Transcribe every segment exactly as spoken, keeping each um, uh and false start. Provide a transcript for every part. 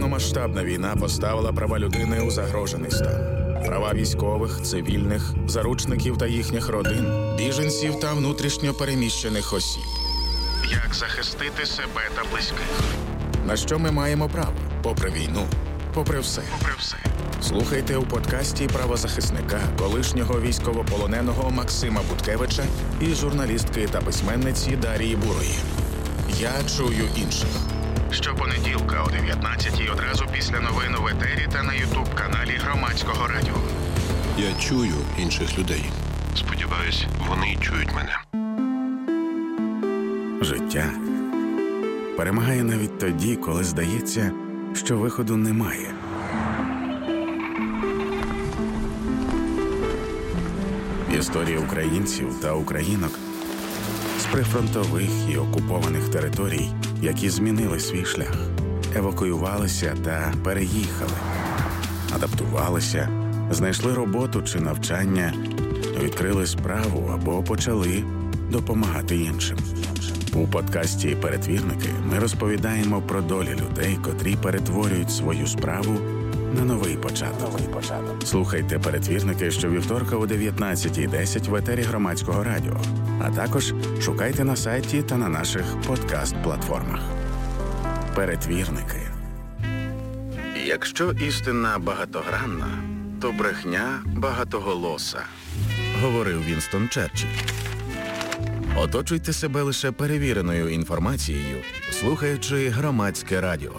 Повномасштабна війна поставила права людини у загрожений стан. Права військових, цивільних, заручників та їхніх родин, біженців та внутрішньо переміщених осіб. Як захистити себе та близьких? На що ми маємо право? Попри війну, попри все. Попри все. Слухайте у подкасті правозахисника, колишнього військовополоненого Максима Буткевича і журналістки та письменниці Дарії Бурої. Я чую інших. Щопонеділка о дев'ятнадцятій одразу після новин у етері та на ютуб-каналі Громадського радіо. Я чую інших людей. Сподіваюсь, вони чують мене. Життя перемагає навіть тоді, коли здається, що виходу немає. Історії українців та українок з прифронтових і окупованих територій, які змінили свій шлях, евакуювалися та переїхали, адаптувалися, знайшли роботу чи навчання, відкрили справу або почали допомагати іншим. У подкасті «Перетвірники» ми розповідаємо про долі людей, котрі перетворюють свою справу на новий початок. Слухайте «Перетвірники» щовівторка о дев'ятнадцятій десять в етері Громадського радіо, а також шукайте на сайті та на наших подкаст-платформах. «Перетвірники». Якщо істина багатогранна, то брехня багатоголоса, говорив Вінстон Черчилль. Оточуйте себе лише перевіреною інформацією, слухаючи Громадське радіо.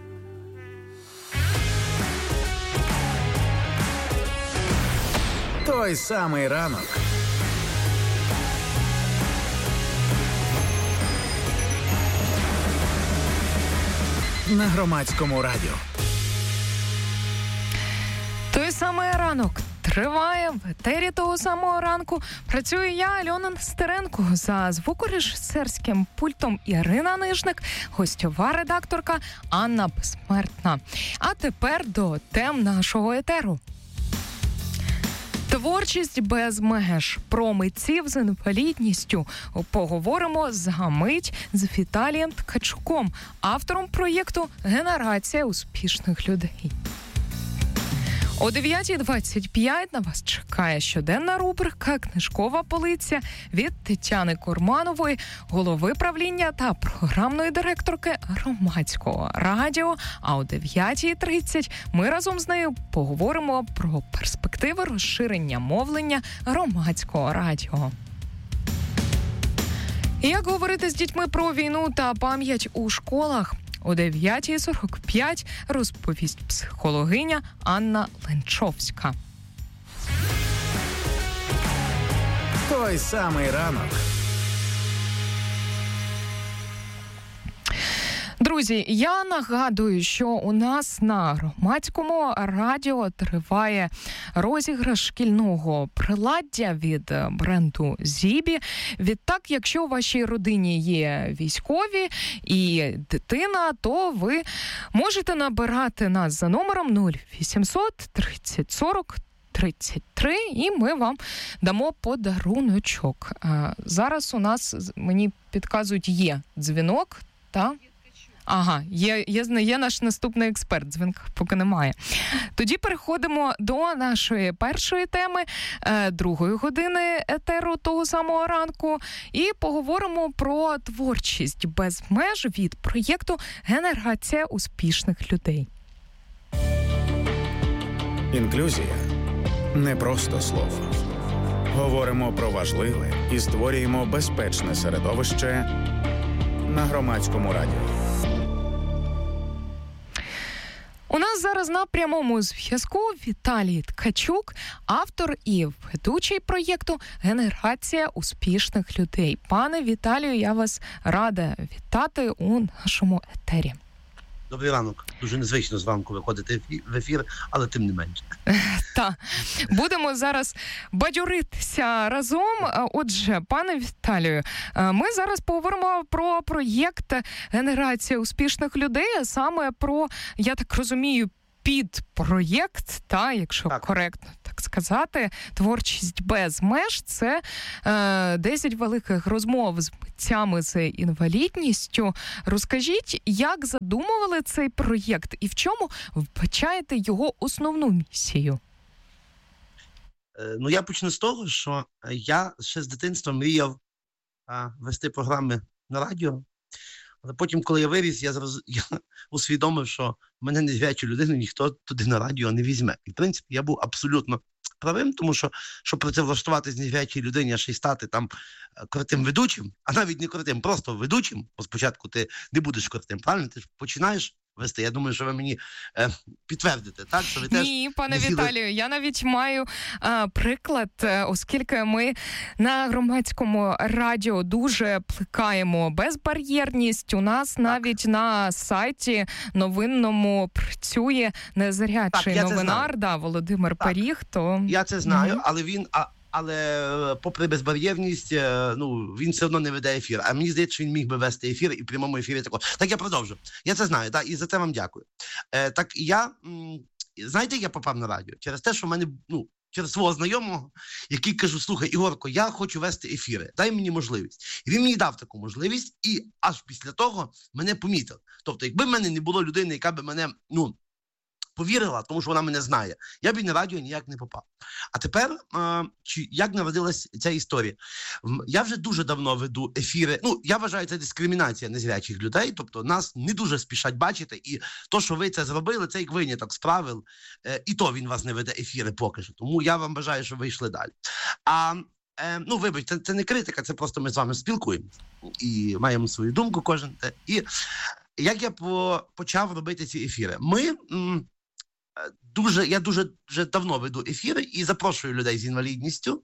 Той самий ранок. На Громадському радіо. Той самий ранок триває в етері того самого ранку. Працюю я, Альона Нестеренко, за звукорежисерським пультом Ірина Нижник, гостьова редакторка Анна Безсмертна. А тепер до тем нашого етеру. Творчість без меж. Про митців з інвалідністю поговоримо за мить з Віталієм Ткачуком, автором проєкту «Генерація успішних людей». О дев'ятій двадцять п'ять на вас чекає щоденна рубрика «Книжкова полиця» від Тетяни Курманової, голови правління та програмної директорки Громадського радіо. А о дев'ятій тридцять ми разом з нею поговоримо про перспективи розширення мовлення Громадського радіо. Як говорити з дітьми про війну та пам'ять у школах? О дев'ятій сорок п'ять розповість психологиня Анна Ленчовська. Той самий ранок. Друзі, я нагадую, що у нас на Громадському радіо триває розіграш шкільного приладдя від бренду Зібі. Відтак, якщо у вашій родині є військові і дитина, то ви можете набирати нас за номером нуль вісімсот тридцять сорок тридцять три, і ми вам дамо подаруночок. Зараз у нас, мені підказують, є дзвінок, так? Ага, є, є, є наш наступний експерт, дзвінка поки немає. Тоді переходимо до нашої першої теми, е, другої години етеру того самого ранку, і поговоримо про творчість без меж від проєкту «Генерація успішних людей». Інклюзія – не просто слово. Говоримо про важливе і створюємо безпечне середовище на Громадському радіо. У нас зараз на прямому зв'язку Віталій Ткачук, автор і ведучий проєкту «Генерація успішних людей». Пане Віталію, я вас рада вітати у нашому етері. Добрий ранок. Дуже незвично зранку виходити в ефір, але тим не менше. Так. Будемо зараз бадьоритися разом. Отже, пане Віталію, ми зараз поговоримо про проєкт «Генерація успішних людей», а саме про, я так розумію, підпроєкт, та, якщо так. коректно так сказати, «Творчість без меж» – це е, десять великих розмов з митцями з інвалідністю. Розкажіть, як задумували цей проєкт і в чому вбачаєте його основну місію? Е, ну, я почну з того, що я ще з дитинства мріяв а, вести програми на радіо. Але потім, коли я виріс, я, зроз... я усвідомив, що мене незрячу людину ніхто туди на радіо не візьме. І, в принципі, я був абсолютно правим, тому що, щоб працевлаштувати з незрячій людині, а ще й стати там крутим ведучим, а навіть не крутим, просто ведучим, бо спочатку ти не будеш крутим, правильно? Ти ж починаєш вести. Я думаю, що ви мені е, підтвердите, так? Що ви теж Ні, пане не сіли... Віталію, я навіть маю е, приклад, е, оскільки ми на громадському радіо дуже плекаємо безбар'єрність. У нас навіть на сайті новинному працює незрячий так, новинар, да, Володимир так. Пиріг. То... Я це знаю, mm-hmm. але він... А... Але попри безбар'єрність, ну, він все одно не веде ефір. А мені здається, що він міг би вести ефір і в прямому ефірі такого. Так я продовжу. Я це знаю, так, і за це вам дякую. Е, так я, знаєте, я попав на радіо? Через те, що в мене, ну, через свого знайомого, який кажу, слухай, Ігорко, я хочу вести ефіри, дай мені можливість. І він мені дав таку можливість, і аж після того мене помітив. Тобто, якби в мене не було людини, яка би мене, ну, повірила, тому що вона мене знає, я б і на радіо ніяк не попав. А тепер, е, чи, як народилась ця історія? Я вже дуже давно веду ефіри, ну, я вважаю, це дискримінація незрячих людей, тобто нас не дуже спішать бачити, і то, що ви це зробили, це як виняток з правил, е, і то він вас не веде ефіри поки що, тому я вам бажаю, щоб ви йшли далі. А, е, ну, вибачте, це, це не критика, це просто ми з вами спілкуємося, і маємо свою думку кожен. І як я по, почав робити ці ефіри? Ми... М- Дуже, я дуже вже давно веду ефіри і запрошую людей з інвалідністю.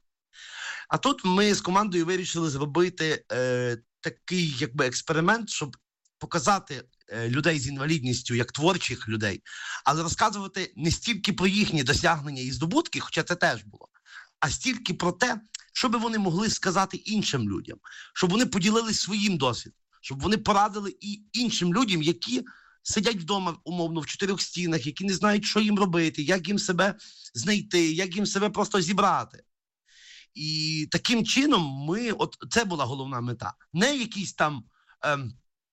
А тут ми з командою вирішили зробити е, такий якби експеримент, щоб показати е, людей з інвалідністю як творчих людей, але розказувати не стільки про їхні досягнення і здобутки, хоча це теж було, а стільки про те, що би вони могли сказати іншим людям, щоб вони поділились своїм досвідом, щоб вони порадили і іншим людям, які сидять вдома, умовно, в чотирьох стінах, які не знають, що їм робити, як їм себе знайти, як їм себе просто зібрати. І таким чином ми, от це була головна мета. Не якісь там ем,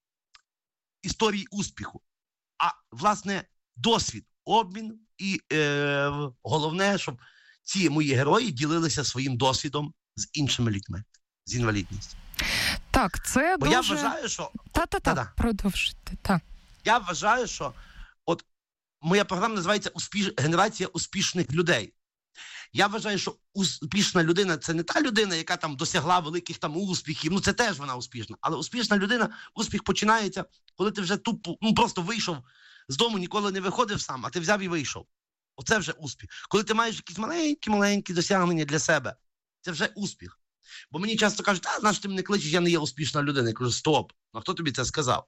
історії успіху, а, власне, досвід, обмін і е, головне, щоб ці мої герої ділилися своїм досвідом з іншими людьми, з інвалідністю. Так, це Бо дуже... я вважаю, що... Та-та-та, продовжуйте, так. Я вважаю, що от моя програма називається «Успіш... «Генерація успішних людей». Я вважаю, що успішна людина – це не та людина, яка там досягла великих там успіхів, ну це теж вона успішна. Але успішна людина, успіх починається, коли ти вже тупо, ну просто вийшов з дому, ніколи не виходив сам, а ти взяв і вийшов. Оце вже успіх. Коли ти маєш якісь маленькі-маленькі досягнення для себе, це вже успіх. Бо мені часто кажуть, а, знаєш, ти мене кличеш, я не є успішна людина. Я кажу, стоп, ну хто тобі це сказав?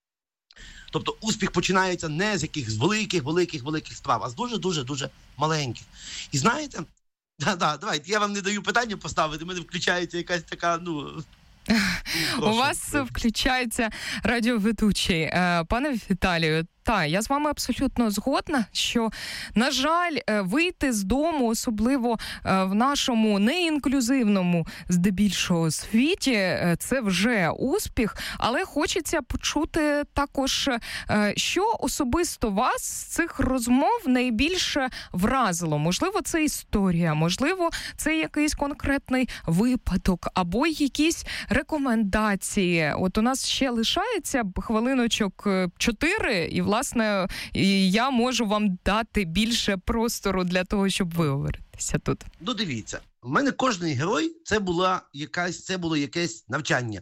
Тобто успіх починається не з якихось великих-великих-великих справ, а з дуже-дуже-дуже маленьких. І знаєте, да, да, давайте, я вам не даю питання поставити, у мене включається якась така, ну... У вас включається радіоведучий. Пане Віталію, та, я з вами абсолютно згодна, що, на жаль, вийти з дому, особливо в нашому неінклюзивному, здебільшого, світі, це вже успіх, але хочеться почути також, що особисто вас з цих розмов найбільше вразило. Можливо, це історія, можливо, це якийсь конкретний випадок, або якісь рекомендації. От у нас ще лишається хвилиночок чотири, і, власне, я можу вам дати більше простору для того, щоб виговоритися тут. Ну, дивіться, в мене кожний герой – це була якась, це було якесь навчання.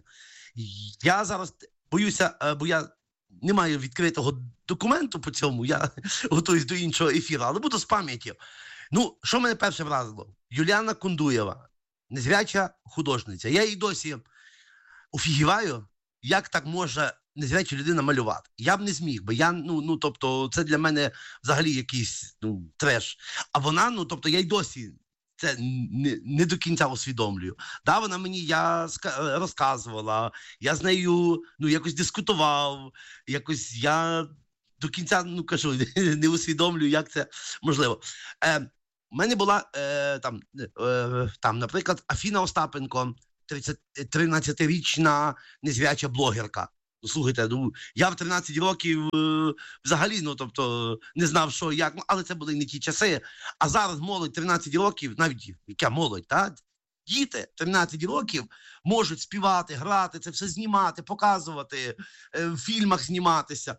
Я зараз боюся, бо я не маю відкритого документу по цьому, я готуюсь до іншого ефіру, але буду з пам'яті. Ну, що мене перше вразило? Юліана Кундуєва, незряча художниця. Я її досі офігіваю, як так може незряча людина малювати. Я б не зміг, бо я, ну, ну, тобто, це для мене взагалі якийсь, ну, треш. А вона, ну, тобто, я й досі це не, не до кінця усвідомлюю. Да, вона мені, я ска- розказувала, я з нею, ну, якось дискутував, якось я до кінця, ну, кажу, не усвідомлюю, як це можливо. Е, у мене була е, там, е, там, наприклад, Афіна Остапенко, тринадцятирічна незряча блогерка. Ну, слухайте, ну, я в тринадцять років е, взагалі, ну, тобто, не знав, що, як, ну, але це були не ті часи. А зараз молодь тринадцять років, навіть, яка молодь, так? Діти тринадцять років можуть співати, грати, це все знімати, показувати, е, в фільмах зніматися.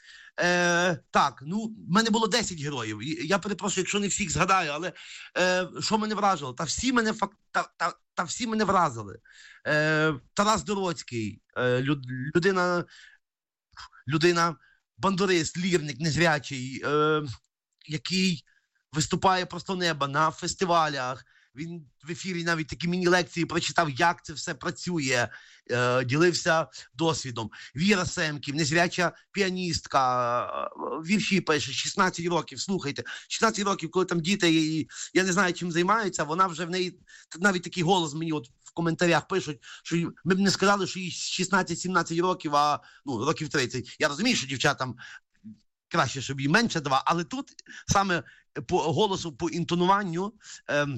Е, так, ну, в мене було десять героїв. Я перепрошую, якщо не всіх згадаю, але е, що мене вражило? Та всі мене, фак... та, та, та всі мене вразили. Е, Тарас Дороцький, е, люд, людина, людина, бандурист, лірник, незрячий, е, який виступає просто неба на фестивалях. Він в ефірі навіть такі міні-лекції прочитав, як це все працює, е, ділився досвідом. Віра Семків, незряча піаністка, е, вірші пише, шістнадцять років, слухайте. шістнадцять років, коли там діти, і, я не знаю, чим займаються, вона вже в неї, навіть такий голос мені от в коментарях пишуть, що ми б не сказали, що їй шістнадцять-сімнадцять років, а ну, років тридцять. Я розумію, що дівчатам краще, щоб їй менше два, але тут саме по голосу, по інтонуванню, е,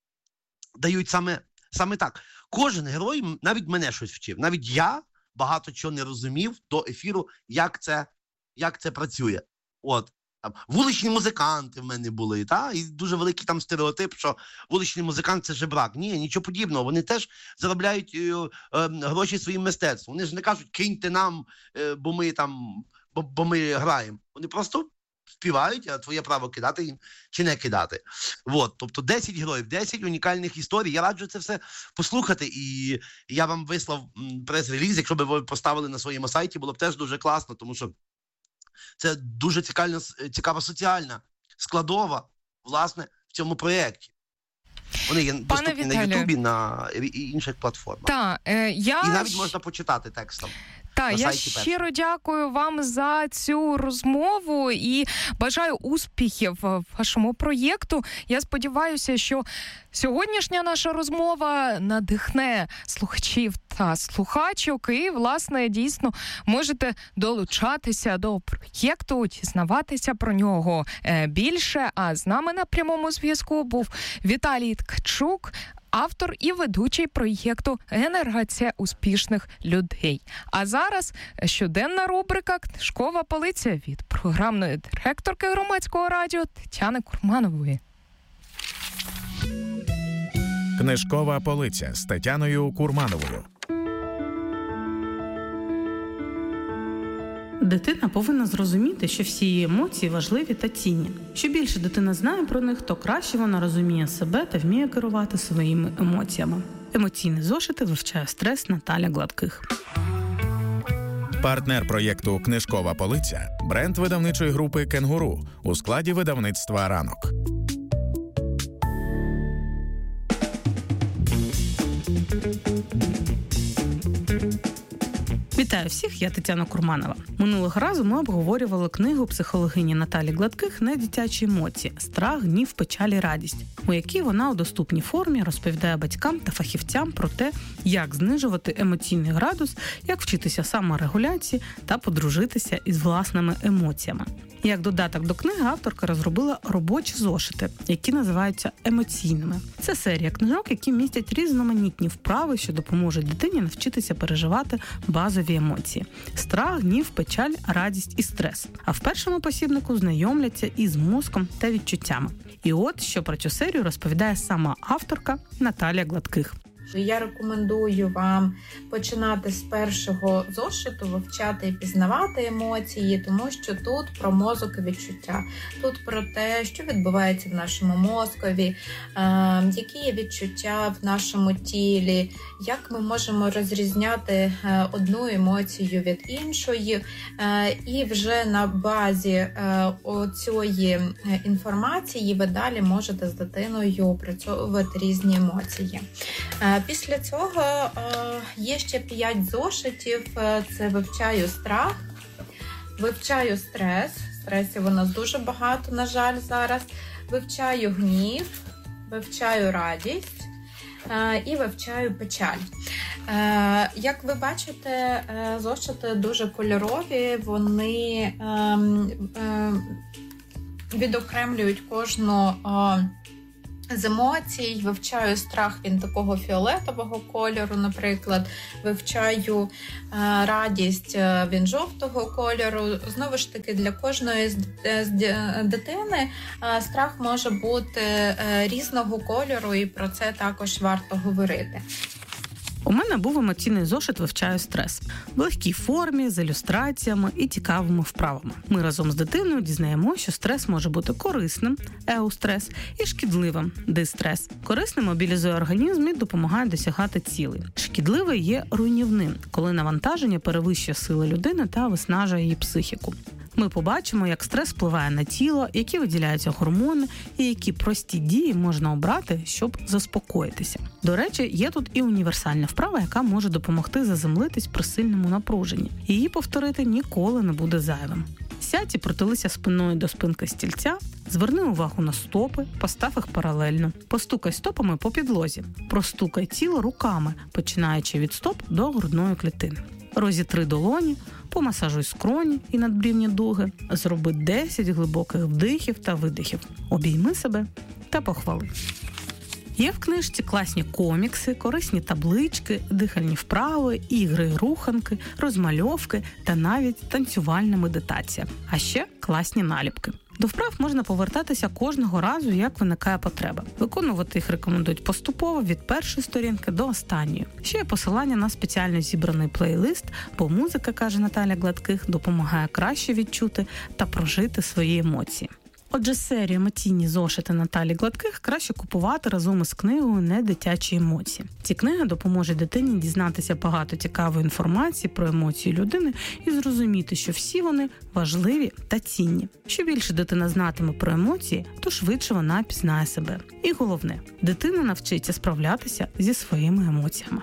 дають саме, саме так. Кожен герой навіть мене щось вчив. Навіть я багато чого не розумів до ефіру, як це, як це працює. От. Там, вуличні музиканти в мене були, та? І дуже великий там стереотип, що вуличний музикант – це жебрак. Ні, нічого подібного. Вони теж заробляють е, е, гроші своїм мистецтвом. Вони ж не кажуть, киньте нам, е, бо ми там, бо, бо ми граємо. Вони просто співають, а твоє право кидати їм чи не кидати. От, тобто десять героїв, десять унікальних історій. Я раджу це все послухати, і я вам вислав прес-реліз, якщо б ви поставили на своєму сайті, було б теж дуже класно, тому що це дуже цікава, цікава соціальна складова, власне, в цьому проєкті. Вони є доступні на Ютубі, на інших платформах. Та, е, я... І навіть можна почитати текстом. Так, я щиро дякую вам за цю розмову і бажаю успіхів вашому проєкту. Я сподіваюся, що сьогоднішня наша розмова надихне слухачів та слухачок і, власне, дійсно можете долучатися до проєкту, дізнаватися про нього більше. А з нами на прямому зв'язку був Віталій Ткачук, автор і ведучий проєкту «Генерація успішних людей». А зараз щоденна рубрика «Книжкова полиця» від програмної директорки Громадського радіо Тетяни Курманової. Книжкова полиця з Тетяною Курмановою. Дитина повинна зрозуміти, що всі її емоції важливі та цінні. Що більше дитина знає про них, то краще вона розуміє себе та вміє керувати своїми емоціями. Емоційні зошити вивчає стрес Наталя Гладких. Партнер проєкту «Книжкова полиця» – бренд видавничої групи «Кенгуру» у складі видавництва «Ранок». Вітаю всіх, я Тетяна Курманова. Минулого разу ми обговорювали книгу психологині Наталі Гладких «Не дитячі емоції. Страх, гнів, печаль і радість», у якій вона у доступній формі розповідає батькам та фахівцям про те, як знижувати емоційний градус, як вчитися саморегуляції та подружитися із власними емоціями. Як додаток до книги авторка розробила робочі зошити, які називаються емоційними. Це серія книжок, які містять різноманітні вправи, що допоможуть дитині навчитися переживати базові емоції – страх, гнів, печаль, радість і стрес. А в першому посібнику знайомляться із мозком та відчуттями. І от, що про цю серію розповідає сама авторка Наталя Гладких. Я рекомендую вам починати з першого зошиту, вивчати і пізнавати емоції, тому що тут про мозок і відчуття. Тут про те, що відбувається в нашому мозкові, які є відчуття в нашому тілі, як ми можемо розрізняти одну емоцію від іншої. І вже на базі цієї інформації ви далі можете з дитиною опрацьовувати різні емоції. Після цього є ще п'ять зошитів. Це вивчаю страх, вивчаю стрес. Стресів у нас дуже багато, на жаль, зараз. Вивчаю гнів, вивчаю радість і вивчаю печаль. Е, як ви бачите, е, зошити дуже кольорові, вони е, е, відокремлюють кожну е, з емоцій. Вивчаю страх, він такого фіолетового кольору, наприклад. Вивчаю е, радість, він жовтого кольору. Знову ж таки, для кожної з, з дитини е, страх може бути е, різного кольору, і про це також варто говорити. У мене був емоційний зошит «Вивчаю стрес» в легкій формі, з ілюстраціями і цікавими вправами. Ми разом з дитиною дізнаємося, що стрес може бути корисним – еустрес, і шкідливим – дистрес. Корисним мобілізує організм і допомагає досягати цілей. Шкідливий є руйнівним, коли навантаження перевищує сили людини та виснажує її психіку. Ми побачимо, як стрес впливає на тіло, які виділяються гормони і які прості дії можна обрати, щоб заспокоїтися. До речі, є тут і універсальна вправа, яка може допомогти заземлитись при сильному напруженні. Її повторити ніколи не буде зайвим. Сядь і притулися спиною до спинки стільця, зверни увагу на стопи, постав їх паралельно. Постукай стопами по підлозі. Простукай тіло руками, починаючи від стоп до грудної клітини. Розітри долоні, помасажуй скроні і надбрівні дуги, зроби десять глибоких вдихів та видихів. Обійми себе та похвали. Є в книжці класні комікси, корисні таблички, дихальні вправи, ігри, руханки, розмальовки та навіть танцювальна медитація. А ще класні наліпки. До вправ можна повертатися кожного разу, як виникає потреба. Виконувати їх рекомендують поступово від першої сторінки до останньої. Ще є посилання на спеціально зібраний плейлист, бо музика, каже Наталя Гладких, допомагає краще відчути та прожити свої емоції. Отже, серію «Емоційні зошити» Наталі Гладких краще купувати разом із книгою «Не дитячі емоції». Ці книги допоможуть дитині дізнатися багато цікавої інформації про емоції людини і зрозуміти, що всі вони важливі та цінні. Що більше дитина знатиме про емоції, то швидше вона пізнає себе. І головне, дитина навчиться справлятися зі своїми емоціями.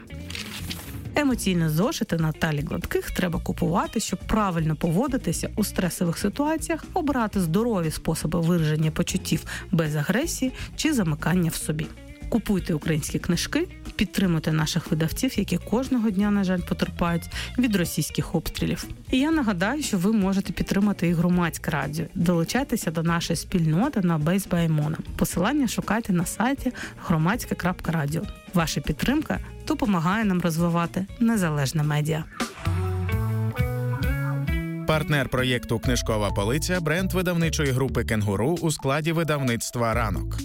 Емоційні зошити Наталі Гладких треба купувати, щоб правильно поводитися у стресових ситуаціях, обирати здорові способи вираження почуттів без агресії чи замикання в собі. Купуйте українські книжки, підтримуйте наших видавців, які кожного дня, на жаль, потерпають від російських обстрілів. І я нагадаю, що ви можете підтримати і громадське радіо. Долучайтеся до нашої спільноти на Base by Mona. Посилання шукайте на сайті громадське крапка радіо. Ваша підтримка допомагає нам розвивати незалежне медіа. Партнер проєкту «Книжкова полиця» – бренд видавничої групи «Кенгуру» у складі видавництва «Ранок».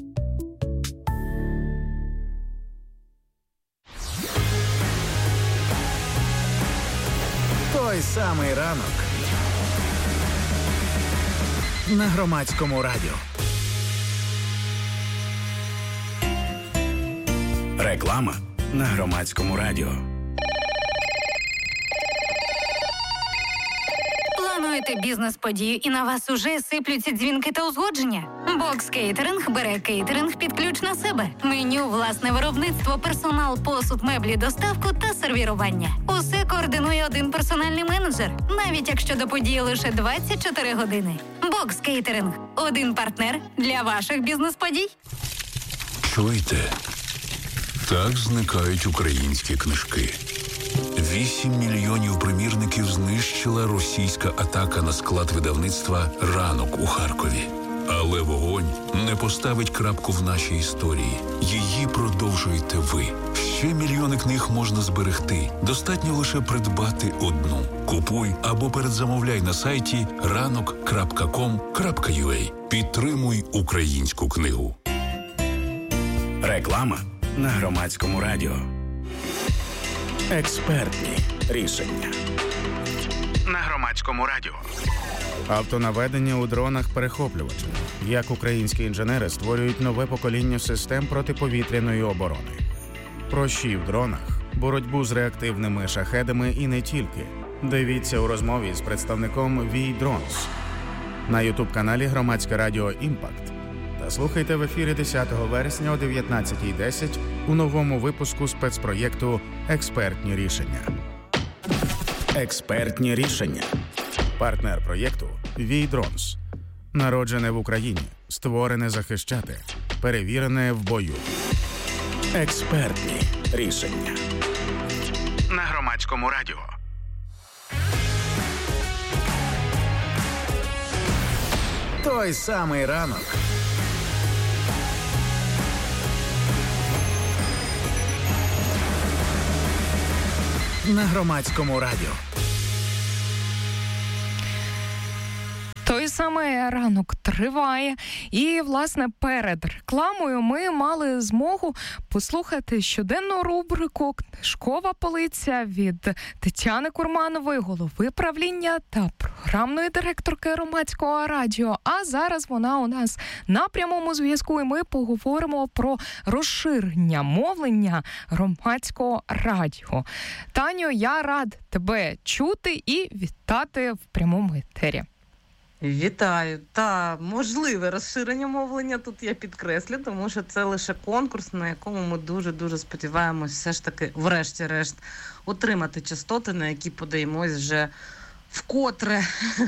Той самий ранок на Громадському радіо. Реклама на Громадському радіо. Плануєте бізнес-подію і на вас уже сиплються дзвінки та узгодження? Бокс Кейтеринг бере кейтеринг під ключ на себе. Меню, власне виробництво, персонал, посуд, меблі, доставку та сервірування. Усе координує один персональний менеджер, навіть якщо до події лише двадцять чотири години. Бокс Кейтеринг – один партнер для ваших бізнес-подій. Чуєте? Так зникають українські книжки. Вісім мільйонів примірників знищила російська атака на склад видавництва «Ранок» у Харкові. Але вогонь не поставить крапку в нашій історії. Її продовжуєте ви. Ще мільйони книг можна зберегти. Достатньо лише придбати одну. Купуй або передзамовляй на сайті ранок крапка ком крапка ю а. Підтримуй українську книгу. Реклама на Громадському радіо. Експертні рішення на Громадському радіо. Автонаведення у дронах-перехоплювачах. Як українські інженери створюють нове покоління систем протиповітряної оборони. Про щі в дронах, боротьбу з реактивними шахедами і не тільки. Дивіться у розмові з представником ві Drones на ютуб-каналі Громадське радіо «Імпакт». Та слухайте в ефірі десятого вересня о дев'ятнадцятій десять у новому випуску спецпроєкту «Експертні рішення». Експертні рішення. Партнер проєкту ві Drones. Народжене в Україні, створене захищати, перевірене в бою. Експертні рішення. на Громадському радіо. Той самий ранок. На Громадському радіо. Той самий ранок триває. І, власне, перед рекламою ми мали змогу послухати щоденну рубрику «Книжкова полиця» від Тетяни Курманової, голови правління та програмної директорки Громадського радіо. А зараз вона у нас на прямому зв'язку, і ми поговоримо про розширення мовлення Громадського радіо. Таню, я рад тебе чути і вітати в прямому етері. Вітаю. Та, можливе розширення мовлення тут я підкреслю, тому що це лише конкурс, на якому ми дуже-дуже сподіваємось все ж таки, врешті-решт, отримати частоти, на які подаємось вже вкотре.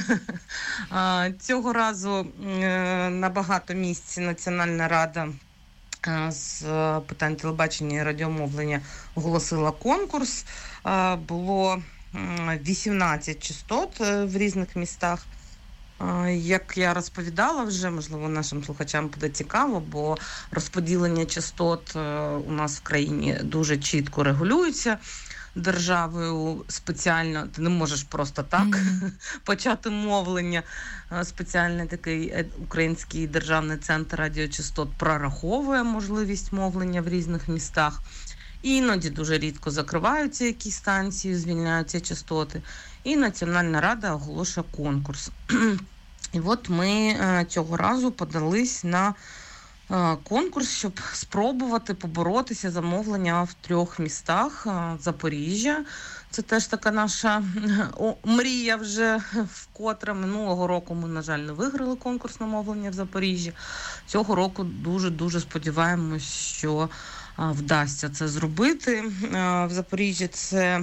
Цього разу на багато місць Національна рада з питань телебачення і радіомовлення оголосила конкурс. Було вісімнадцять частот в різних містах. Як я розповідала вже, можливо, нашим слухачам буде цікаво, бо розподілення частот у нас в країні дуже чітко регулюється державою спеціально. Ти не можеш просто так mm-hmm. почати мовлення. Спеціальний такий Український державний центр радіочастот прораховує можливість мовлення в різних містах. Іноді дуже рідко закриваються якісь станції, звільняються частоти. І Національна рада оголошує конкурс. І от ми цього разу подались на конкурс, щоб спробувати поборотися за мовлення в трьох містах. Запоріжжя, це теж така наша о, мрія вже вкотре. Минулого року ми, на жаль, не виграли конкурс на мовлення в Запоріжжі. Цього року дуже-дуже сподіваємось, що вдасться це зробити. В Запоріжжі це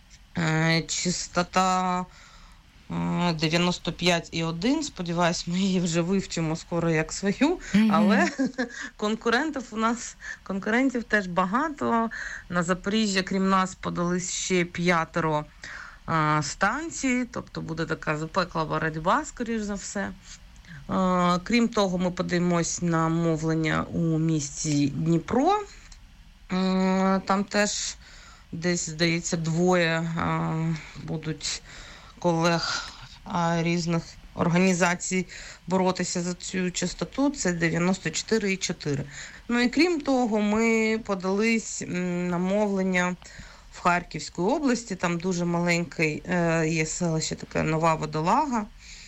частота дев'яносто п'ять і один. Сподіваюсь, ми її вже вивчимо скоро як свою, mm-hmm. але конкурентів у нас, конкурентів теж багато. На Запоріжжя, крім нас, подались ще п'ятеро а, станцій, тобто буде така запекла боротьба, скоріш за все. А, крім того, ми подаємось на мовлення у місті Дніпро. А, там теж десь, здається, двоє а, будуть колег а, різних організацій боротися за цю частоту. Це дев'яносто чотири і чотири. Ну і крім того, ми подались на мовлення в Харківській області. Там дуже маленький е, є селище, таке Нова Водолага.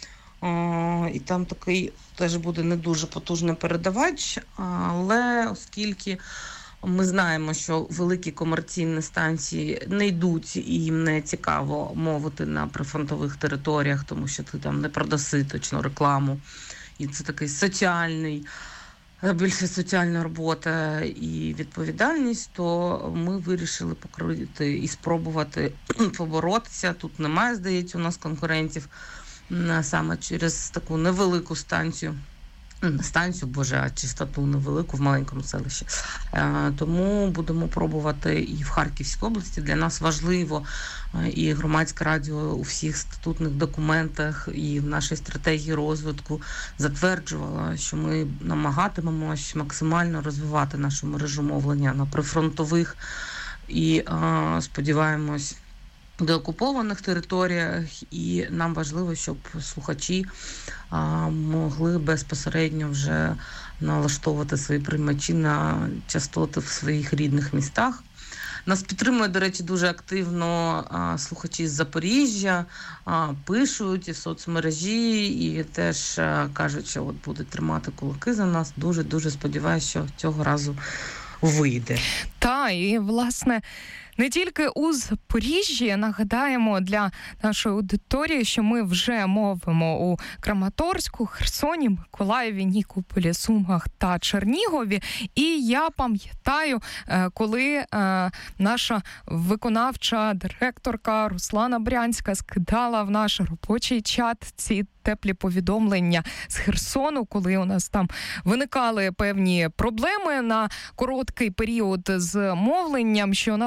Е, і там такий теж буде не дуже потужний передавач, але оскільки ми знаємо, що великі комерційні станції не йдуть і їм не цікаво мовити на прифронтових територіях, тому що ти там не продаси точно рекламу. І це такий соціальний, більше соціальна робота і відповідальність, то ми вирішили покрити і спробувати поборотися. Тут немає, здається, у нас конкурентів саме через таку невелику станцію. Станцію, боже, а частоту невелику в маленькому селищі. Е, тому будемо пробувати і в Харківській області. Для нас важливо, е, і Громадське радіо у всіх статутних документах і в нашій стратегії розвитку затверджувало, що ми намагатимемось максимально розвивати нашу мережу мовлення на прифронтових і е, сподіваємось, деокупованих територіях, і нам важливо, щоб слухачі а, могли безпосередньо вже налаштовувати свої приймачі на частоти в своїх рідних містах. Нас підтримують, до речі, дуже активно а, слухачі з Запоріжжя, а, пишуть і в соцмережі, і теж а, кажуть, що от будуть тримати кулаки за нас. Дуже-дуже сподіваюся, що цього разу вийде. Та, і, власне, не тільки у Запоріжжі, нагадаємо для нашої аудиторії, що ми вже мовимо у Краматорську, Херсоні, Миколаєві, Нікополі, Сумах та Чернігові. І я пам'ятаю, коли наша виконавча директорка Руслана Брянська скидала в наш робочий чат ці теплі повідомлення з Херсону, коли у нас там виникали певні проблеми на короткий період з мовленням, що у нас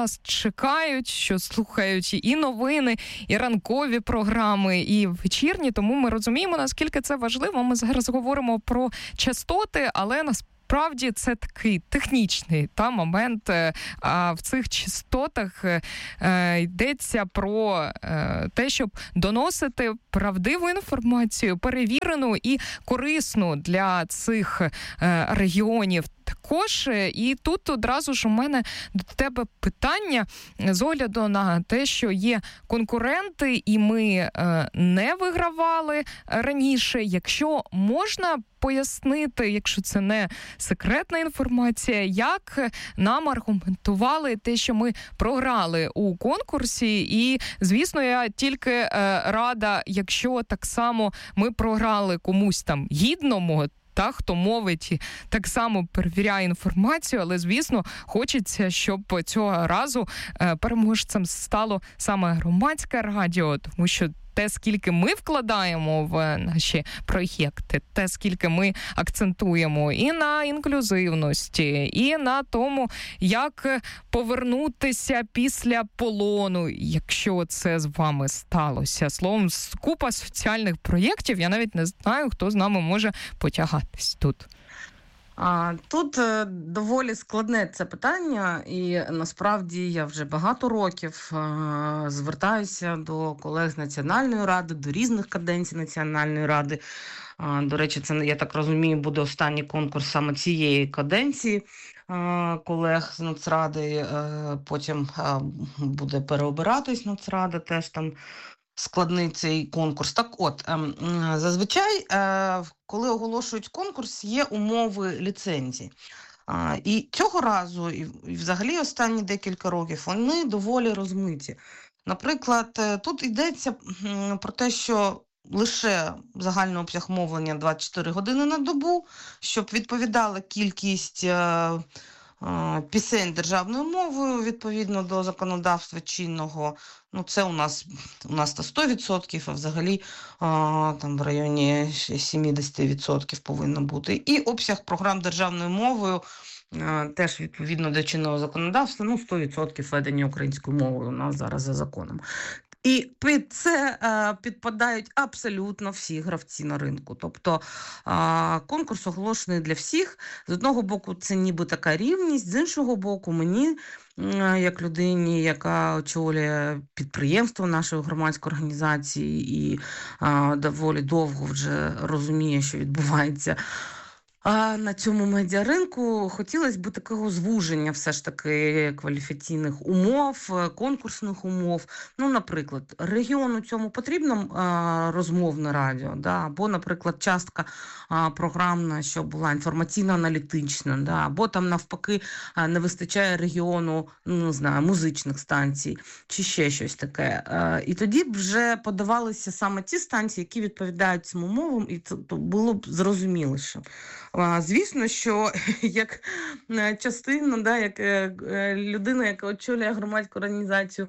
чекають, що слухають і новини, і ранкові програми, і вечірні, тому ми розуміємо, наскільки це важливо. Ми зараз говоримо про частоти, але насправді Справді, це такий технічний та момент. А в цих частотах е, йдеться про е, те, щоб доносити правдиву інформацію, перевірену і корисну для цих е, регіонів. Також, і тут одразу ж у мене до тебе питання з огляду на те, що є конкуренти, і ми е, не вигравали раніше. Якщо можна пояснити, якщо це не секретна інформація, як нам аргументували те, що ми програли у конкурсі, і, звісно, я тільки е, рада, якщо так само ми програли комусь там гідному, та, хто мовить і так само перевіряє інформацію, але, звісно, хочеться, щоб цього разу е, переможцем стало саме громадське радіо, тому що те, скільки ми вкладаємо в наші проєкти, те, скільки ми акцентуємо і на інклюзивності, і на тому, як повернутися після полону, якщо це з вами сталося. Словом, купа соціальних проєктів, я навіть не знаю, хто з нами може потягатись тут. А, тут е, доволі складне це питання, і насправді я вже багато років е, звертаюся до колег з Національної ради, до різних каденцій Національної ради. Е, до речі, це, я так розумію, буде останній конкурс саме цієї каденції е, колег з Нацради, е, потім е, буде переобиратись Нацрада, теж там складний цей конкурс. Так от, зазвичай, коли оголошують конкурс, є умови ліцензії. І цього разу, і взагалі останні декілька років, вони доволі розмиті. Наприклад, тут йдеться про те, що лише загальний обсяг мовлення двадцять чотири години на добу, щоб відповідала кількість пісень державною мовою відповідно до законодавства чинного. Ну, це у нас у нас та сто відсотків, а взагалі а, там в районі сімдесят відсотків повинно бути. І обсяг програм державною мовою а, теж відповідно до чинного законодавства, ну, сто відсотків ведення українською мовою у нас зараз за законом. І під це е, підпадають абсолютно всі гравці на ринку. Тобто е, конкурс оголошений для всіх. З одного боку, це ніби така рівність, з іншого боку, мені, е, як людині, яка очолює підприємство нашої громадської організації і е, доволі довго вже розуміє, що відбувається А на цьому медіаринку хотілося б такого звуження все ж таки кваліфікаційних умов, конкурсних умов. Ну, наприклад, регіону цьому потрібно а, розмовне радіо, да? Або, наприклад, частка а, програмна, що була інформаційно-аналітична, да? Або там навпаки а, не вистачає регіону, ну, не знаю, музичних станцій, чи ще щось таке. А, і тоді б вже подавалися саме ті станції, які відповідають цим умовам, і це було б зрозуміліше. Звісно, що як частина, да, як людина, яка очолює громадську організацію,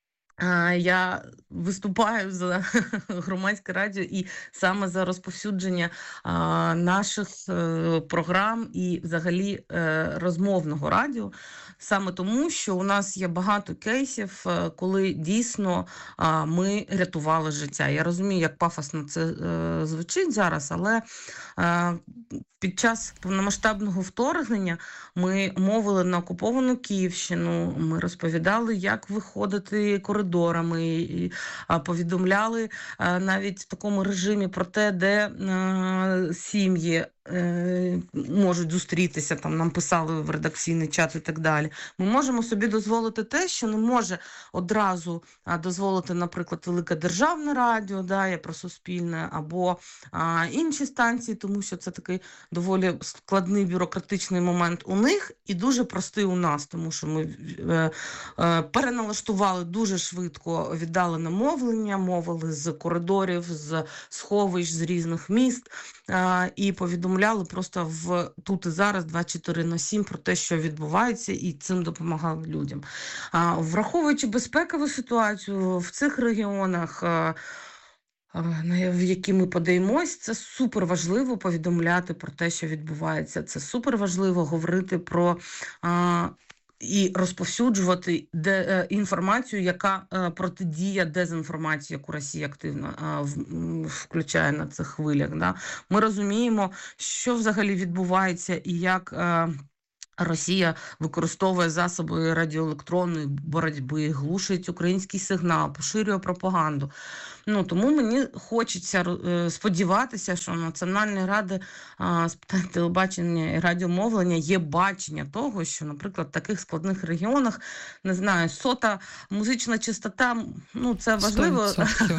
я виступаю за громадське радіо і саме за розповсюдження а, наших е, програм і взагалі е, розмовного радіо. Саме тому, що у нас є багато кейсів, коли дійсно а, ми рятували життя. Я розумію, як пафосно це е, звучить зараз, але е, під час повномасштабного вторгнення ми мовили на окуповану Київщину, ми розповідали, як виходити коридорами, і повідомляли навіть в такому режимі про те, де сім'ї можуть зустрітися, там нам писали в редакційний чат і так далі. Ми можемо собі дозволити те, що не може одразу дозволити, наприклад, Велике Державне радіо, да, я про Суспільне, або а, інші станції, тому що це такий доволі складний бюрократичний момент у них і дуже простий у нас, тому що ми е, е, переналаштували дуже швидко віддалене мовлення, мовили з коридорів, з сховищ, з різних міст е, і повідомляли просто в тут і зараз двадцять чотири на сім про те, що відбувається, і цим допомагали людям. А, враховуючи безпекову ситуацію в цих регіонах, а, в які ми подаємось, це супер важливо повідомляти про те, що відбувається. Це супер важливо говорити про а, і розповсюджувати де, е, інформацію, яка е, протидіє дезінформації, яку Росія активно е, в, включає на цих хвилях. Да? Ми розуміємо, що взагалі відбувається і як е, Росія використовує засоби радіоелектронної боротьби, глушить український сигнал, поширює пропаганду. Ну, тому мені хочеться сподіватися, що Національної ради з питань телебачення і радіомовлення є бачення того, що, наприклад, в таких складних регіонах, не знаю, сота музична чистота, ну, це важливо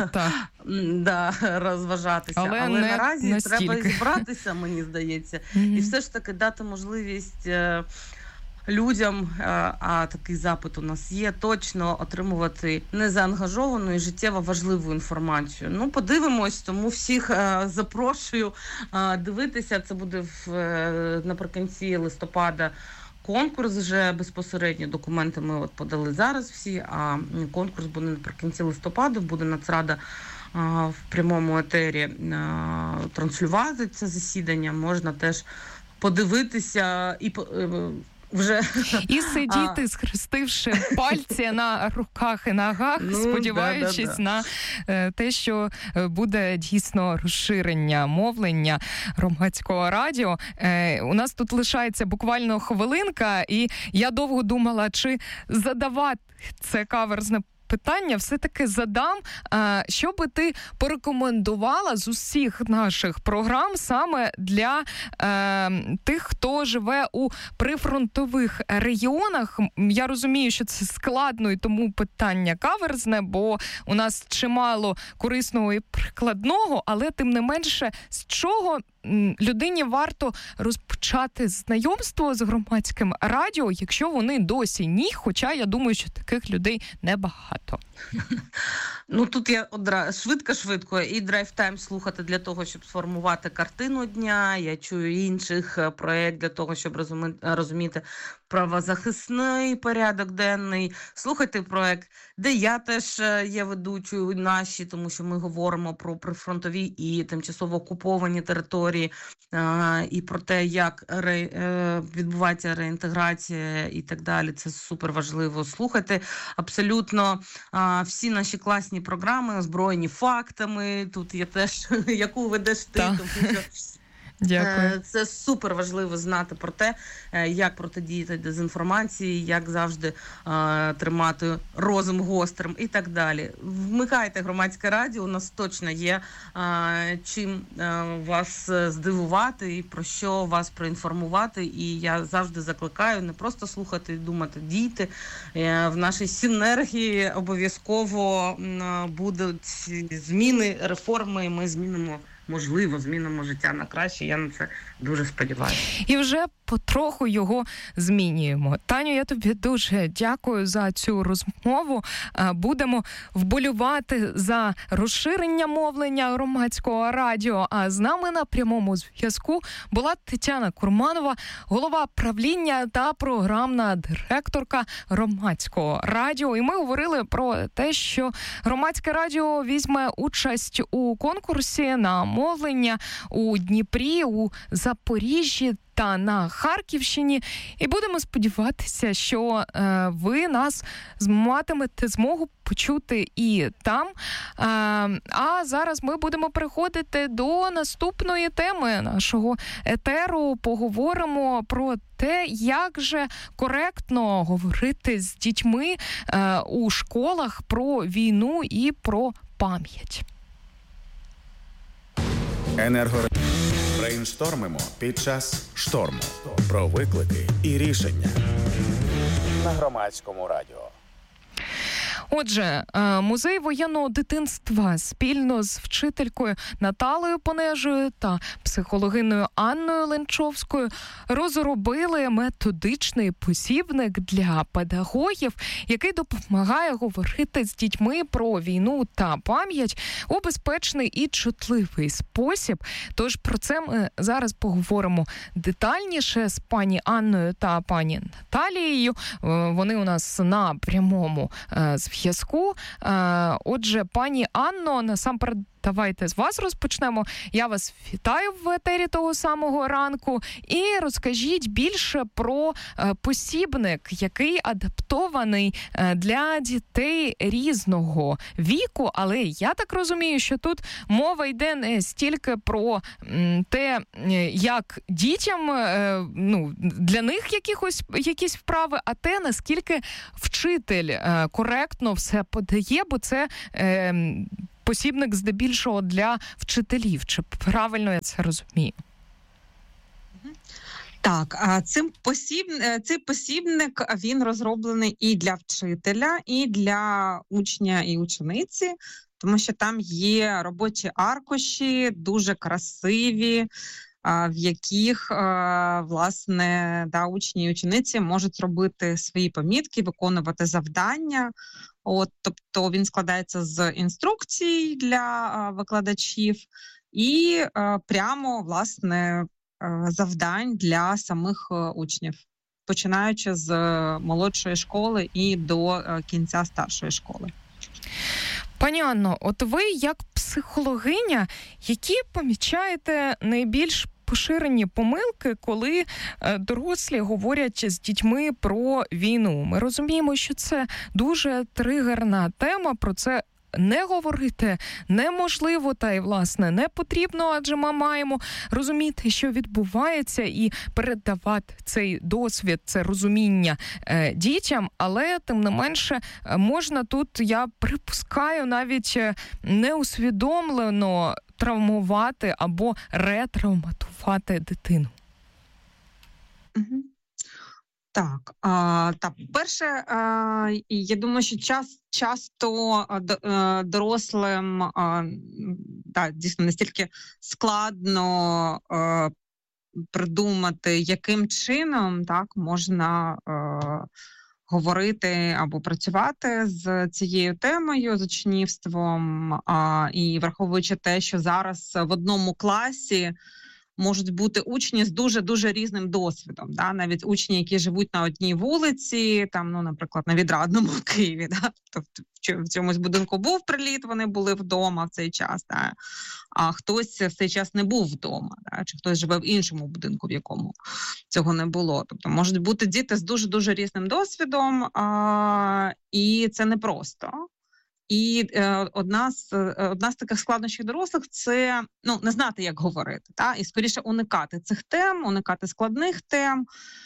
да, розважатися. Але, Але наразі настільки. Треба зібратися, мені здається, mm-hmm. і все ж таки дати можливість людям, а такий запит у нас є, точно отримувати незаангажовану і життєво важливу інформацію. Ну, подивимось, тому всіх запрошую дивитися. Це буде в, наприкінці листопада конкурс вже безпосередньо. Документи ми от подали зараз всі, а конкурс буде наприкінці листопада, буде Нацрада в прямому етері транслювати це засідання. Можна теж подивитися і вже і сидіти, а... схрестивши пальці на руках і ногах, ну, сподіваючись да, да, да. на е, те, що буде дійсно розширення мовлення громадського радіо. Е, у нас тут лишається буквально хвилинка, і я довго думала, чи задавати це каверзне питання все-таки задам. Що би ти порекомендувала з усіх наших програм саме для е, тих, хто живе у прифронтових регіонах? Я розумію, що це складно, і тому питання каверзне, бо у нас чимало корисного і прикладного, але тим не менше, з чого людині варто розпочати знайомство з громадським радіо, якщо вони досі ні, хоча я думаю, що таких людей небагато. Ну, тут я одразу швидко-швидко і драйв-тайм слухати для того, щоб сформувати картину дня. Я чую інших проєкт для того, щоб розуміти, розуміти правозахисний порядок денний. Слухайте проєкт, де я теж є ведучою наші, тому що ми говоримо про прифронтові і тимчасово окуповані території, і про те, як ре, відбувається реінтеграція і так далі. Це супер важливо. Слухайте абсолютно всі наші класні програми, озброєні фактами. Тут є теж, яку ведеш ти, тому що Дякую. Це супер важливо знати про те, як протидіяти дезінформації, як завжди е, тримати розум гострим і так далі. Вмикайте громадське радіо, у нас точно є е, чим е, вас здивувати і про що вас проінформувати. І я завжди закликаю не просто слухати і думати, дійте. Е, в нашій синергії обов'язково е, будуть зміни, реформи, і ми змінимо, можливо, змінимо життя на краще. Я на це дуже сподіваюся. І вже потроху його змінюємо. Таню, я тобі дуже дякую за цю розмову. Будемо вболювати за розширення мовлення громадського радіо. А з нами на прямому зв'язку була Тетяна Курманова, голова правління та програмна директорка громадського радіо. І ми говорили про те, що громадське радіо візьме участь у конкурсі на мовлення у Дніпрі, у Запоріжжі та на Харківщині. І будемо сподіватися, що е, ви нас матимете змогу почути і там. Е, а зараз ми будемо переходити до наступної теми нашого етеру. Поговоримо про те, як же коректно говорити з дітьми е, у школах про війну і про пам'ять. Енерго... Брейнштормимо під час шторму. Про виклики і рішення на громадському радіо. Отже, музей воєнного дитинства спільно з вчителькою Наталею Понежою та психологиною Анною Ленчовською розробили методичний посібник для педагогів, який допомагає говорити з дітьми про війну та пам'ять у безпечний і чутливий спосіб. Тож про це ми зараз поговоримо детальніше з пані Анною та пані Наталією. Вони у нас на прямому зв'язку. Отже, пані Анно, насамперед давайте з вас розпочнемо. Я вас вітаю в етері того самого ранку. І розкажіть більше про посібник, який адаптований для дітей різного віку. Але я так розумію, що тут мова йде не стільки про те, як дітям, ну, для них якихось, якісь вправи, а те, наскільки вчитель коректно все подає, бо це е, посібник здебільшого для вчителів. Чи правильно я це розумію? Так, а цим посіб... цей посібник, він розроблений і для вчителя, і для учня і учениці, тому що там є робочі аркуші, дуже красиві, в яких, власне, да, учні і учениці можуть робити свої помітки, виконувати завдання. От, тобто він складається з інструкцій для викладачів і прямо, власне, завдань для самих учнів, починаючи з молодшої школи і до кінця старшої школи. Пані Анно, от ви як психологиня, які помічаєте найбільш поширені помилки, коли дорослі говорять з дітьми про війну? Ми розуміємо, що це дуже тригерна тема, про це не говорити неможливо, та й, власне, не потрібно, адже ми маємо розуміти, що відбувається, і передавати цей досвід, це розуміння е, дітям, але, тим не менше, можна тут, я припускаю, навіть неусвідомлено травмувати або ретравматувати дитину. Угу. Так, а, так, перше, а, я думаю, що час, часто а, дорослим а, да, дійсно настільки складно а, придумати, яким чином так можна а, говорити або працювати з цією темою, з учнівством, а, і враховуючи те, що зараз в одному класі можуть бути учні з дуже-дуже різним досвідом. Да? Навіть учні, які живуть на одній вулиці, там, ну, наприклад, на Відрадному в Києві, да? Тобто в цьомусь будинку був приліт, вони були вдома в цей час, да? А хтось в цей час не був вдома, да? Чи хтось живе в іншому будинку, в якому цього не було. Тобто можуть бути діти з дуже-дуже різним досвідом, а, і це непросто. І е, одна з одна з таких складнощів дорослих – це, ну, не знати, як говорити, та? І скоріше уникати цих тем, уникати складних тем,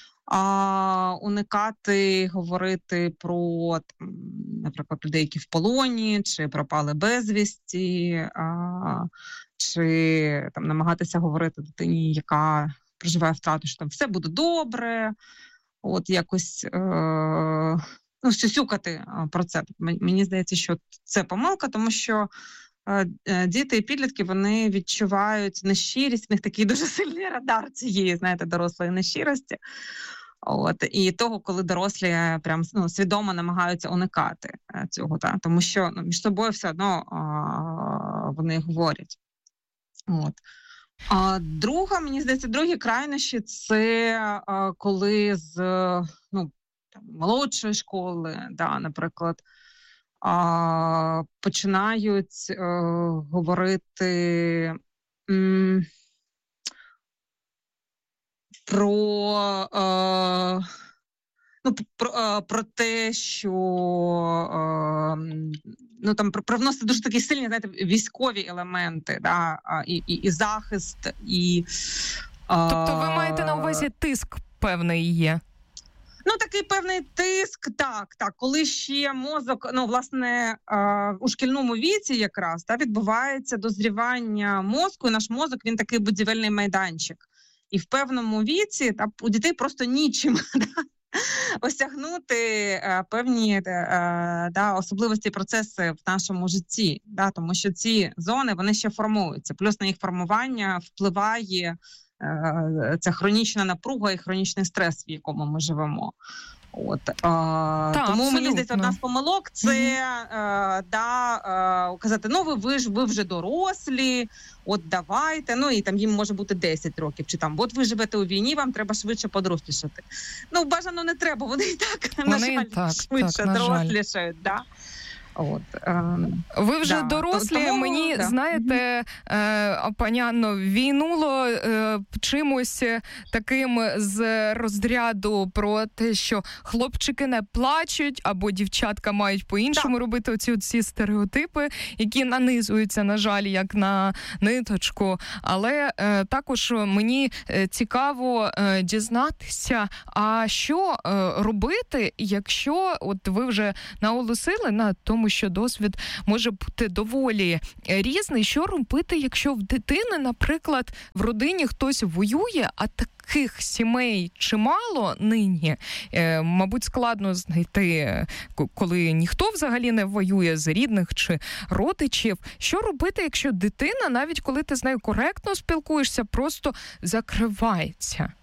а, уникати говорити про, там, наприклад, людей, які в полоні, чи пропали безвісті, а, чи там намагатися говорити дитині, яка проживає втрату, що там все буде добре, от якось Е, Ну, сюсюкати про це. Мені здається, що це помилка, тому що е, діти і підлітки, вони відчувають нещирість, в них такий дуже сильний радар цієї, знаєте, дорослої нещирості. От, і того, коли дорослі прям, ну, свідомо намагаються уникати цього, та? Тому що, ну, між собою все одно а, вони говорять. От. А друга, мені здається, другі крайнощі – це а, коли з, ну, там, молодшої школи, да, наприклад, а, починають а, говорити м, про, а, ну, про, а, про те, що а, ну, там, привносити дуже такі сильні, знаєте, військові елементи, да, і, і, і захист, і... А, тобто ви маєте на увазі тиск певний є? Ну, такий певний тиск, так, так. Коли ще мозок, ну, власне, е, у шкільному віці якраз, та, відбувається дозрівання мозку, і наш мозок, він такий будівельний майданчик. І в певному віці та, у дітей просто нічим осягнути е, певні е, да, особливості процеси в нашому житті, да, тому що ці зони, вони ще формуються. Плюс на їх формування впливає ця хронічна напруга і хронічний стрес, в якому ми живемо. От, а, Та, тому, абсолютно. Мені здається, одна з помилок – це mm-hmm. а, да, а, казати, ну ви, ви ж ви вже дорослі, от давайте, ну і там їм може бути десять років, чи там, от ви живете у війні, вам треба швидше подорослішати. Ну, бажано не треба, вони і так, вони на жаль, так, швидше так, дорослішають. Да? От, е, Ви вже да, дорослі, тому, мені, да. знаєте, е, пані Анно, війнуло е, чимось таким з розряду про те, що хлопчики не плачуть, або дівчатка мають по-іншому робити оці ці стереотипи, які нанизуються, на жаль, як на ниточку. Але е, також мені цікаво е, дізнатися, а що е, робити, якщо от ви вже наголосили на тому, що досвід може бути доволі різний. Що робити, якщо в дитини, наприклад, в родині хтось воює, а таких сімей чимало нині? Е, мабуть, складно знайти, коли ніхто взагалі не воює з рідних чи родичів. Що робити, якщо дитина, навіть коли ти з нею коректно спілкуєшся, просто закривається?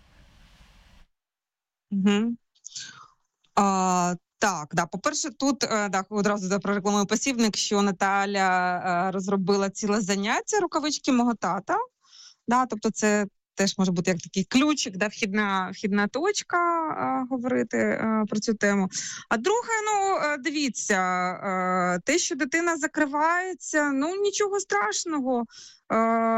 Угу. А, так, да. По-перше, тут да, одразу прорекламую посібник, що Наталя розробила ціле заняття «Рукавички мого тата». Да, тобто це теж може бути як такий ключик, да, вхідна, вхідна точка а, говорити а, про цю тему. А друге, ну, дивіться, а, те, що дитина закривається, ну, нічого страшного. А,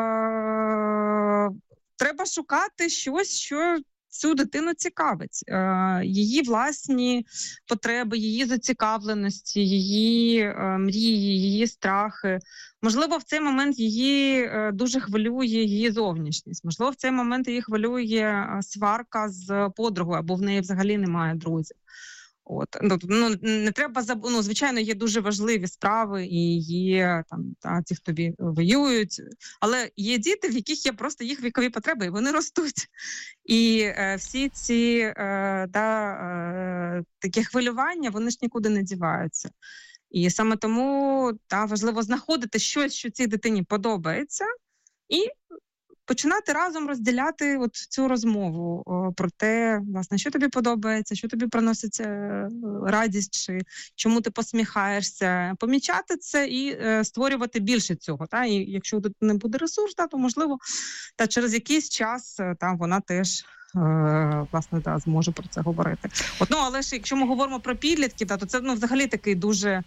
треба шукати щось, що цю дитину цікавить. Е, її власні потреби, її зацікавленості, її е, мрії, її страхи. Можливо, в цей момент її е, дуже хвилює її зовнішність. Можливо, в цей момент її хвилює сварка з подругою, або в неї взагалі немає друзів. От, ну, не треба заб... ну, звичайно, є дуже важливі справи, і є там та, ті, хто воюють, але є діти, в яких є просто їх вікові потреби, і вони ростуть. І е, всі ці е, да, е, такі хвилювання, вони ж нікуди не діваються. І саме тому та, важливо знаходити щось, що цій дитині подобається, і починати разом розділяти от цю розмову о, про те, власне, що тобі подобається, що тобі приносить е, радість, чи чому ти посміхаєшся, помічати це і е, створювати більше цього. Та? І якщо тут не буде ресурс, та, то можливо, та через якийсь час та, вона теж е, власне, та, зможе про це говорити. От, ну, але ж якщо ми говоримо про підлітків, та, то це ну, взагалі такий дуже е,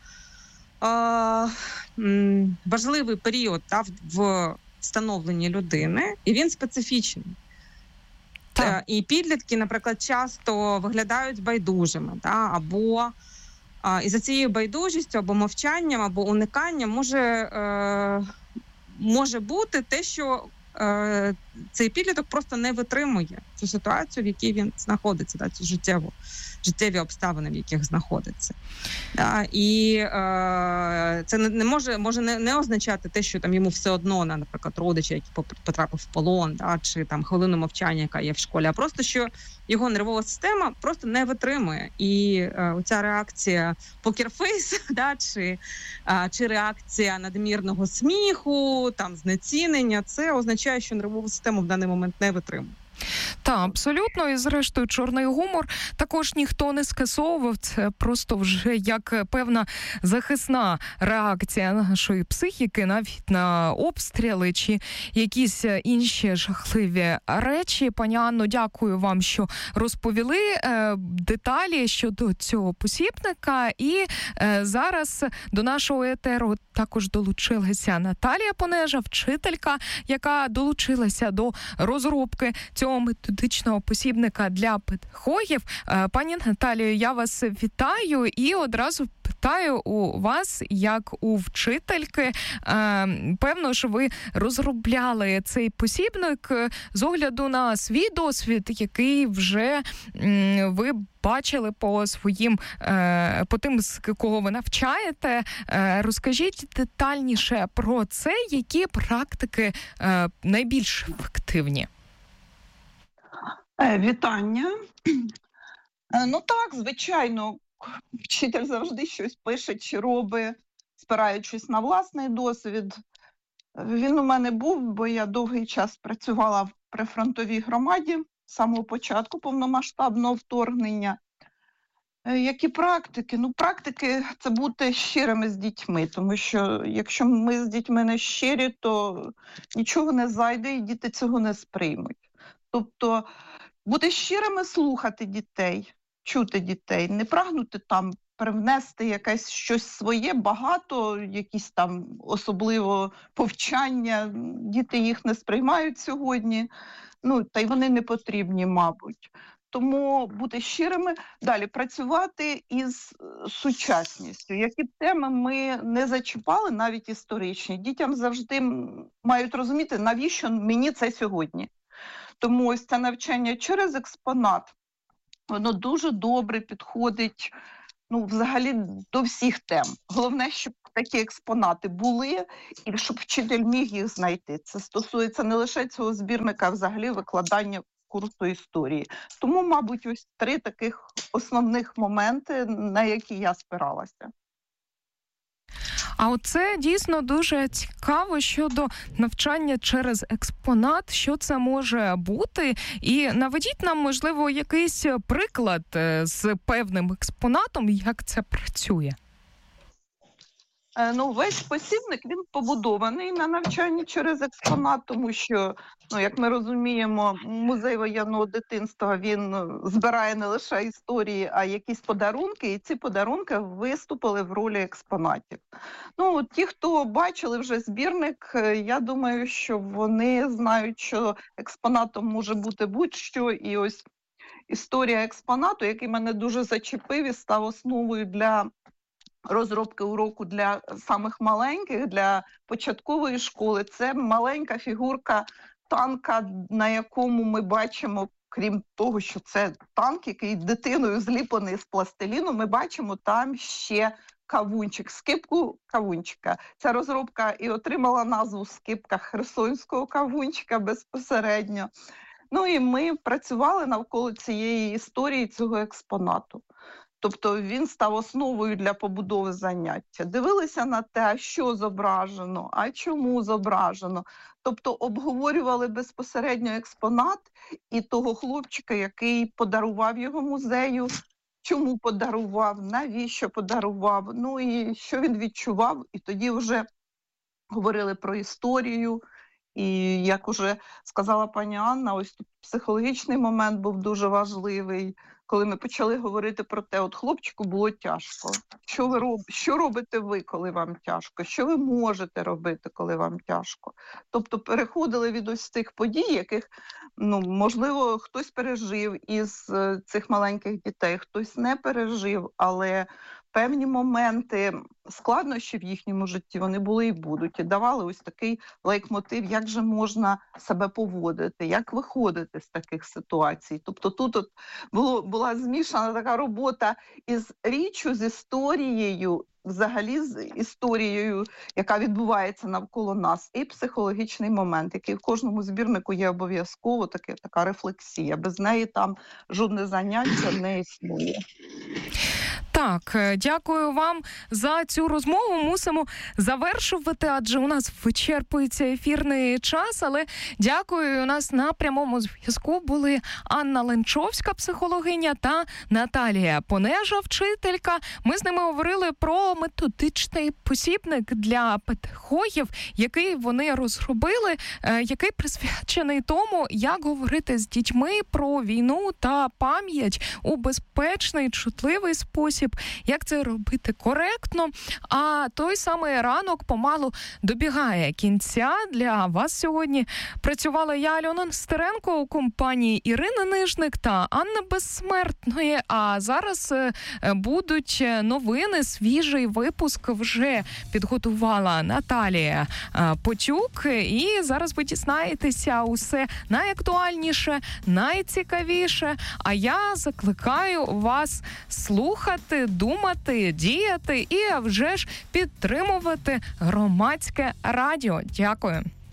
м, важливий період та, в, в становленні людини, і він специфічний. Так. І підлітки, наприклад, часто виглядають байдужими, та, або а, і за цією байдужістю, або мовчанням, або униканням може, е, може бути те, що е, цей підліток просто не витримує цю ситуацію, в якій він знаходиться, та, цю життєву, життєві обставини, в яких знаходиться. Да, і е, це не, не може, може не, не означати те, що там йому все одно, наприклад, родичі, які потрапив в полон, да, чи там хвилину мовчання, яка є в школі, а просто, що його нервова система просто не витримує. І е, оця реакція покерфейс, да, чи, е, чи реакція надмірного сміху, там, знецінення, це означає, що нервова система в даний момент не витримує. Так, абсолютно. І зрештою, чорний гумор також ніхто не скасовував. Це просто вже як певна захисна реакція нашої психіки навіть на обстріли чи якісь інші жахливі речі. Пані Анно, дякую вам, що розповіли е, деталі щодо цього посібника. І е, зараз до нашого етеру також долучилася Наталія Понежа, вчителька, яка долучилася до розробки цього методичного посібника для педагогів. Пані Наталію, я вас вітаю і одразу питаю у вас, як у вчительки. Певно, що ви розробляли цей посібник з огляду на свій досвід, який вже ви бачили по своїм, по тим, з кого ви навчаєте. Розкажіть детальніше про це, які практики найбільш ефективні. Вітання. Ну так, звичайно, вчитель завжди щось пише чи робить, спираючись на власний досвід. Він у мене був, бо я довгий час працювала в прифронтовій громаді з самого початку повномасштабного вторгнення. Які практики? Ну, практики – це бути щирими з дітьми, тому що якщо ми з дітьми не щирі, то нічого не зайде і діти цього не сприймуть. Тобто бути щирими, слухати дітей, чути дітей, не прагнути там привнести якесь щось своє, багато, якісь там особливо повчання, діти їх не сприймають сьогодні, ну, та й вони не потрібні, мабуть. Тому бути щирими, далі працювати із сучасністю. Які теми ми не зачіпали, навіть історичні, дітям завжди мають розуміти, навіщо мені це сьогодні. Тому ось це навчання через експонат, воно дуже добре підходить, ну, взагалі до всіх тем. Головне, щоб такі експонати були і щоб вчитель міг їх знайти. Це стосується не лише цього збірника, а взагалі викладання курсу історії. Тому, мабуть, ось три таких основних моменти, на які я спиралася. А оце дійсно дуже цікаво щодо навчання через експонат, що це може бути. І наведіть нам, можливо, якийсь приклад з певним експонатом, як це працює. Ну, весь посібник, він побудований на навчанні через експонат, тому що, ну, як ми розуміємо, музей воєнного дитинства, він збирає не лише історії, а якісь подарунки, і ці подарунки виступили в ролі експонатів. Ну, ті, хто бачили вже збірник, я думаю, що вони знають, що експонатом може бути будь-що, і ось історія експонату, який мене дуже зачепив і став основою для розробки уроку для самих маленьких, для початкової школи. Це маленька фігурка танка, на якому ми бачимо, крім того, що це танк, який дитиною зліплений з пластиліну, ми бачимо там ще кавунчик, скипку кавунчика. Ця розробка і отримала назву скипка херсонського кавунчика безпосередньо. Ну і ми працювали навколо цієї історії, цього експонату. Тобто він став основою для побудови заняття. Дивилися на те, що зображено, а чому зображено. Тобто обговорювали безпосередньо експонат і того хлопчика, який подарував його музею, чому подарував, навіщо подарував, ну і що він відчував. І тоді вже говорили про історію. І, як уже сказала пані Анна, ось тут психологічний момент був дуже важливий, коли ми почали говорити про те, от хлопчику було тяжко. Що ви роб... що робите ви, коли вам тяжко? Що ви можете робити, коли вам тяжко? Тобто переходили від ось цих подій, яких, ну, можливо, хтось пережив із цих маленьких дітей, хтось не пережив, але певні моменти складнощів в їхньому житті вони були і будуть. І давали ось такий лейтмотив, як же можна себе поводити, як виходити з таких ситуацій. Тобто тут от було, була змішана така робота із річчю, з історією, взагалі з історією, яка відбувається навколо нас, і психологічний момент, який в кожному збірнику є обов'язково, таке, така рефлексія. Без неї там жодне заняття не існує. Так, дякую вам за цю розмову. Мусимо завершувати, адже у нас вичерпується ефірний час, але дякую. У нас на прямому зв'язку були Анна Ленчовська, психологиня, та Наталія Понежа, вчителька. Ми з ними говорили про методичний посібник для педагогів, який вони розробили, який присвячений тому, як говорити з дітьми про війну та пам'ять у безпечний, чутливий спосіб, як це робити коректно. А той самий ранок помалу добігає кінця. Для вас сьогодні працювала я, Альона Нестеренко, у компанії Ірини Нижник та Анни Безсмертної. А зараз будуть новини, свіжий випуск вже підготувала Наталія Потюк. І зараз ви дізнаєтеся усе найактуальніше, найцікавіше. А я закликаю вас слухати, думати, діяти і вже ж підтримувати громадське радіо. Дякую.